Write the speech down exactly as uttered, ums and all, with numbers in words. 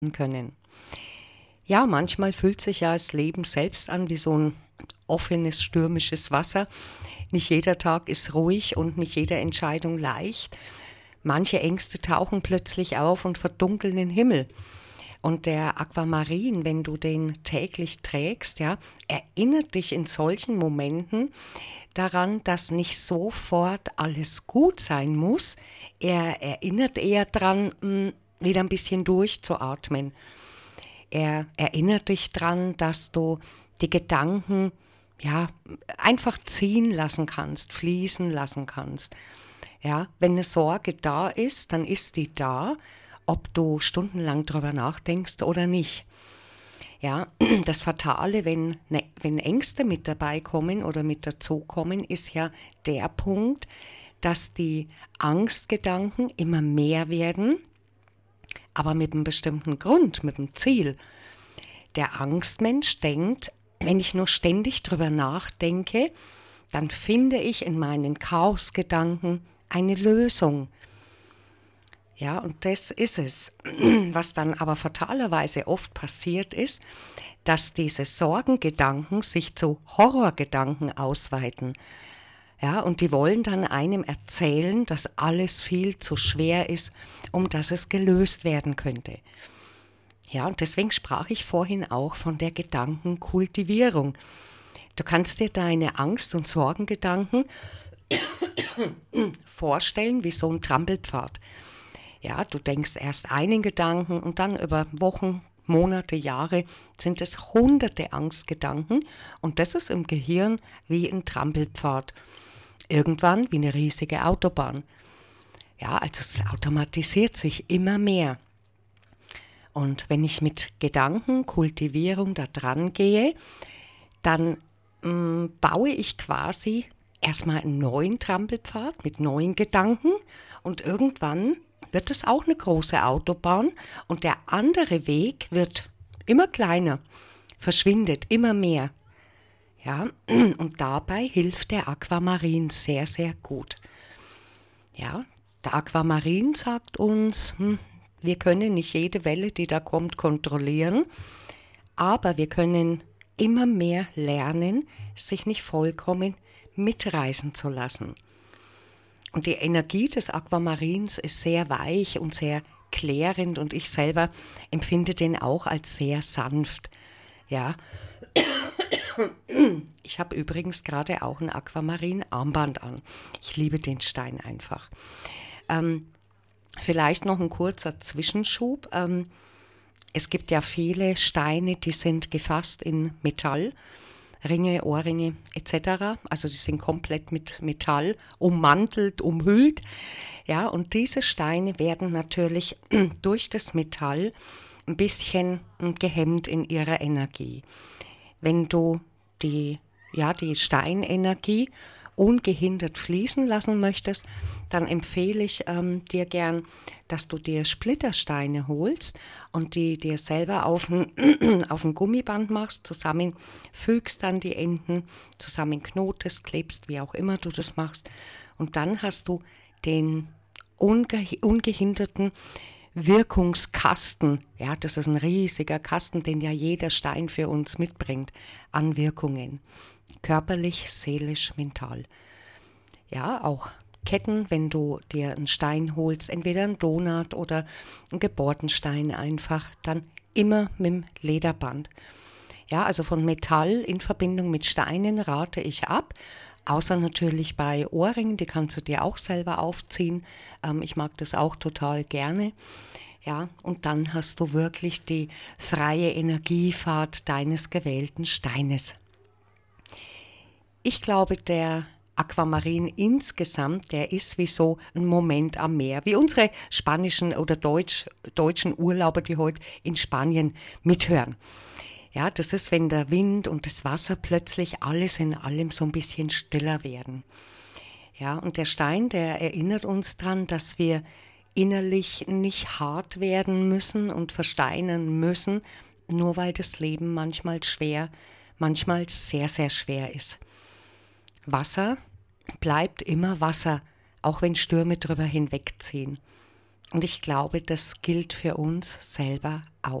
können. Ja, manchmal fühlt sich ja das Leben selbst an wie so ein offenes, stürmisches Wasser. Nicht jeder Tag ist ruhig und nicht jede Entscheidung leicht. Manche Ängste tauchen plötzlich auf und verdunkeln den Himmel. Und der Aquamarin, wenn du den täglich trägst, ja, erinnert dich in solchen Momenten daran, dass nicht sofort alles gut sein muss. Er erinnert eher daran, wieder ein bisschen durchzuatmen. Er erinnert dich daran, dass du die Gedanken ja einfach ziehen lassen kannst, fließen lassen kannst. Ja, wenn eine Sorge da ist, dann ist die da, ob du stundenlang drüber nachdenkst oder nicht. Ja, das Fatale, wenn, ne, wenn Ängste mit dabei kommen oder mit dazukommen, ist ja der Punkt, dass die Angstgedanken immer mehr werden, aber mit einem bestimmten Grund, mit einem Ziel. Der Angstmensch denkt, wenn ich nur ständig drüber nachdenke, dann finde ich in meinen Chaosgedanken eine Lösung. Ja, und das ist es. Was dann aber fatalerweise oft passiert ist, dass diese Sorgengedanken sich zu Horrorgedanken ausweiten. Ja, und die wollen dann einem erzählen, dass alles viel zu schwer ist, um dass es gelöst werden könnte. Ja, und deswegen sprach ich vorhin auch von der Gedankenkultivierung. Du kannst dir deine Angst- und Sorgengedanken vorstellen wie so ein Trampelpfad. Ja, du denkst erst einen Gedanken und dann über Wochen, Monate, Jahre sind es hunderte Angstgedanken und das ist im Gehirn wie ein Trampelpfad. Irgendwann wie eine riesige Autobahn. Ja, also es automatisiert sich immer mehr. Und wenn ich mit Gedankenkultivierung da dran gehe, dann mh, baue ich quasi erstmal einen neuen Trampelpfad mit neuen Gedanken und irgendwann wird es auch eine große Autobahn und der andere Weg wird immer kleiner, verschwindet immer mehr. Ja, und dabei hilft der Aquamarin sehr, sehr gut. Ja, der Aquamarin sagt uns, hm, wir können nicht jede Welle, die da kommt, kontrollieren, aber wir können immer mehr lernen, sich nicht vollkommen mitreißen zu lassen. Und die Energie des Aquamarins ist sehr weich und sehr klärend und ich selber empfinde den auch als sehr sanft. Ja, ich habe übrigens gerade auch ein Aquamarin-Armband an. Ich liebe den Stein einfach. Ähm, vielleicht noch ein kurzer Zwischenschub. Ähm, es gibt ja viele Steine, die sind gefasst in Metall. Ringe, Ohrringe et cetera. Also die sind komplett mit Metall ummantelt, umhüllt. Ja, und diese Steine werden natürlich durch das Metall ein bisschen gehemmt in ihrer Energie. Wenn du die, ja, die Steinenergie ungehindert fließen lassen möchtest, dann empfehle ich ähm, dir gern, dass du dir Splittersteine holst und die dir selber auf ein, auf ein Gummiband machst, zusammenfügst dann die Enden, zusammenknotest, klebst, wie auch immer du das machst. Und dann hast du den unge- ungehinderten Wirkungskasten. Ja, das ist ein riesiger Kasten, den ja jeder Stein für uns mitbringt an Wirkungen. Körperlich, seelisch, mental. Ja, auch Ketten, wenn du dir einen Stein holst, entweder einen Donut oder einen Gebortenstein einfach, dann immer mit dem Lederband. Ja, also von Metall in Verbindung mit Steinen rate ich ab. Außer natürlich bei Ohrringen, die kannst du dir auch selber aufziehen. Ähm, ich mag das auch total gerne. Ja, und dann hast du wirklich die freie Energiefahrt deines gewählten Steines. Ich glaube, der Aquamarin insgesamt, der ist wie so ein Moment am Meer, wie unsere spanischen oder Deutsch, deutschen Urlauber, die heute in Spanien mithören. Ja, das ist, wenn der Wind und das Wasser plötzlich alles in allem so ein bisschen stiller werden. Ja, und der Stein, der erinnert uns daran, dass wir innerlich nicht hart werden müssen und versteinern müssen, nur weil das Leben manchmal schwer, manchmal sehr, sehr schwer ist. Wasser bleibt immer Wasser, auch wenn Stürme drüber hinwegziehen. Und ich glaube, das gilt für uns selber auch.